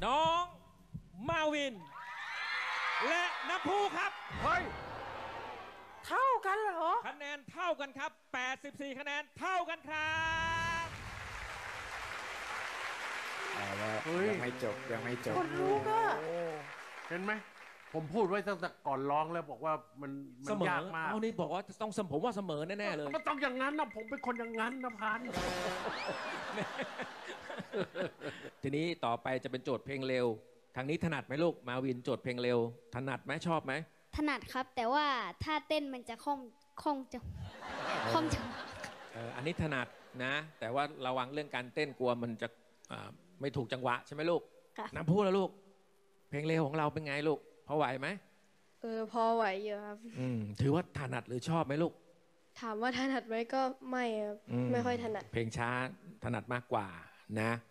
น้องมาวิน และน้ำพุครับเฮ้ยเท่ากันเหรอคะแนนเท่ากันครับ84คะแนนเท่ากันครับยังไม่จบยังไม่จบคนรู้ก็เห็นไหมผมพูดไว้ตั้งแต่ก่อนร้องแล้วบอกว่ามันยากมากเอานี่บอกว่าต้องผมว่าเสมอแน่ๆเลยมันต้องอย่างนั้นนะผมเป็นคนอย่างนั้นนะพันทีนี้ต่อไปจะเป็นโจทย์เพลงเร็วทางนี้ถนัดไหมลูกมาวินโจทย์เพลงเร็วถนัดไหมชอบไหมถนัดครับแต่ว่าถ้าเต้นมันจะคล่องจังอันนี้ถนัดนะแต่ว่าระวังเรื่องการเต้นกลัวมันจะไม่ถูกจังหวะใช่ไหมลูกน้ำพูดแล้วลูกเพลงเร็วของเราเป็นไงลูกพอไหวไหมพอไหวอยู่ครับถือว่าถนัดหรือชอบไหมลูกถามว่าถนัดไหมก็ไม่ครับไม่ค่อยถนัดเพลงช้าถนัดมากกว่านะ